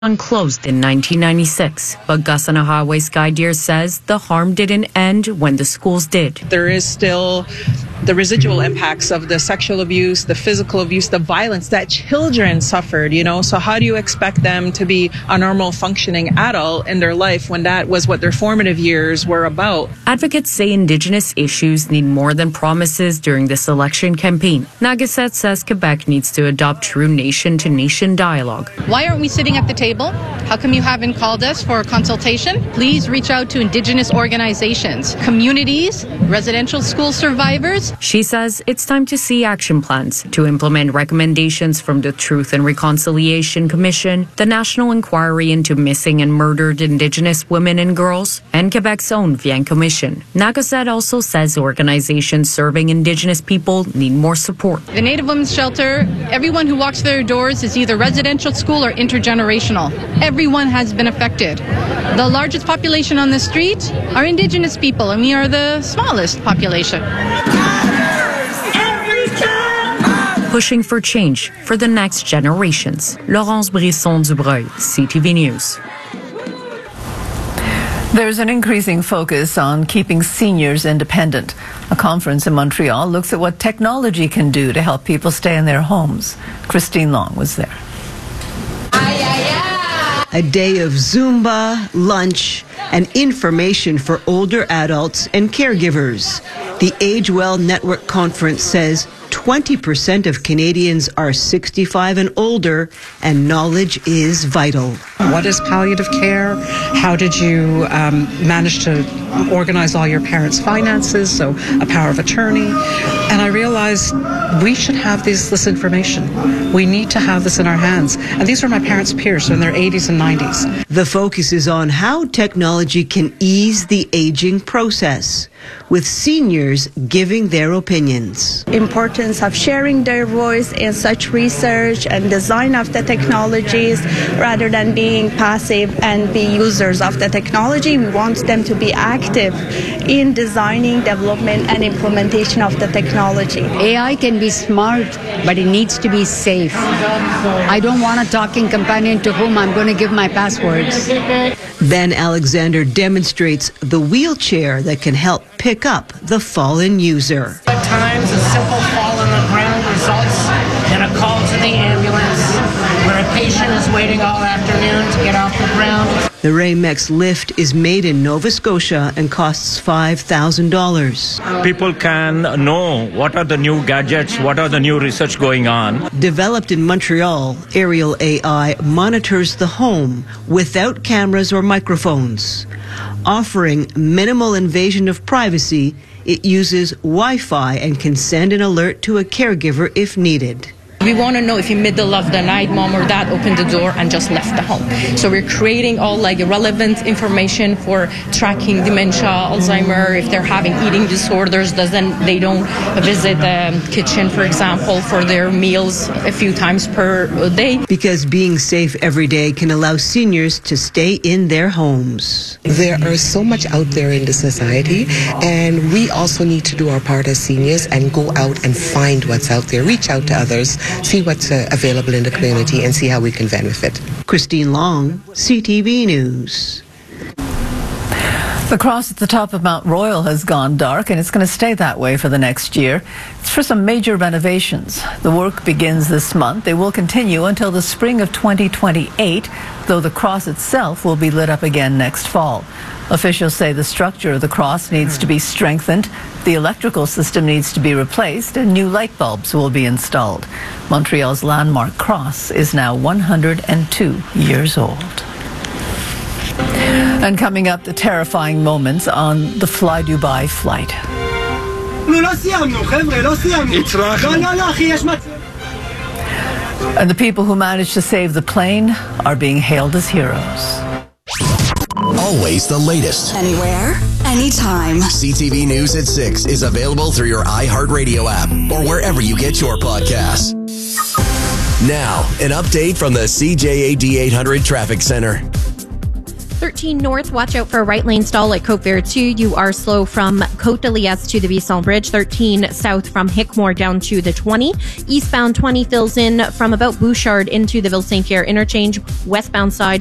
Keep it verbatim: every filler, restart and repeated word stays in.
closed in nineteen ninety-six, but Gus Anahawe Skydeer says the harm didn't end when the schools did. There is still the residual impacts of the sexual abuse, the physical abuse, the violence that children suffered, you know. So how do you expect them to be a normal functioning adult in their life when that was what their formative years were about? Advocates say Indigenous issues need more than promises during this election campaign. Nagasette says Quebec needs to adopt true nation-to-nation dialogue. Why aren't we sitting at the table? How come you haven't called us for a consultation? Please reach out to Indigenous organizations, communities, residential school survivors. She says it's time to see action plans to implement recommendations from the Truth and Reconciliation Commission, the National Inquiry into Missing and Murdered Indigenous Women and Girls, and Quebec's own Viens Commission. Nagasette also says organizations serving Indigenous people need more support. The Native Women's Shelter, everyone who walks through their doors is either residential, school, or intergenerational. Everyone has been affected. The largest population on the street are Indigenous people, and we are the smallest population. Pushing for change for the next generations. Laurence Brisson-Dubreuil, C T V News. There's an increasing focus on keeping seniors independent. A conference in Montreal looks at what technology can do to help people stay in their homes. Christine Long was there. A day of Zumba, lunch, and information for older adults and caregivers. The Age Well Network Conference says twenty percent of Canadians are sixty-five and older, and knowledge is vital. What is palliative care? How did you um, manage to organize all your parents' finances? So a power of attorney. And I realized we should have this, this information. We need to have this in our hands. And these are my parents' peers, so in their eighties and nineties. The focus is on how technology can ease the aging process, with seniors giving their opinions. Importance of sharing their voice in such research and design of the technologies rather than being passive and be users of the technology. We want them to be active in designing, development, and implementation of the technology. A I can be smart, but it needs to be safe. I don't want a talking companion to whom I'm going to give my passwords. Then Alexander demonstrates the wheelchair that can help pick up the fallen user. At times, a simple fall on the ground results in a call to the ambulance where a patient is waiting all afternoon to get off the ground. The Ramex lift is made in Nova Scotia and costs five thousand dollars. People can know what are the new gadgets, what are the new research going on. Developed in Montreal, Aerial A I monitors the home without cameras or microphones. Offering minimal invasion of privacy, it uses Wi-Fi and can send an alert to a caregiver if needed. We want to know if in middle of the night, mom or dad opened the door and just left the home. So we're creating all like relevant information for tracking dementia, Alzheimer, if they're having eating disorders, doesn't they don't visit the kitchen, for example, for their meals a few times per day. Because being safe every day can allow seniors to stay in their homes. There is so much out there in the society, and we also need to do our part as seniors and go out and find what's out there, reach out to others, see what's uh, available in the community, and see how we can benefit. Christine Long, C T V News. The cross at the top of Mount Royal has gone dark, and it's going to stay that way for the next year. It's for some major renovations. The work begins this month. They will continue until the spring of twenty twenty-eight, though the cross itself will be lit up again next fall. Officials say the structure of the cross needs to be strengthened, the electrical system needs to be replaced, and new light bulbs will be installed. Montreal's landmark cross is now one hundred two years old. And coming up, the terrifying moments on the Fly Dubai flight. And the people who managed to save the plane are being hailed as heroes. Always the latest. Anywhere, anytime. C T V News at six is available through your iHeartRadio app or wherever you get your podcasts. Now, an update from the C J A D eight hundred Traffic Center. thirteen north, watch out for a right lane stall at Cote Verde two. You are slow from Côte de Liesse to the Bisson Bridge. thirteen south from Hickmore down to the twenty. Eastbound twenty fills in from about Bouchard into the Ville Saint Pierre interchange. Westbound side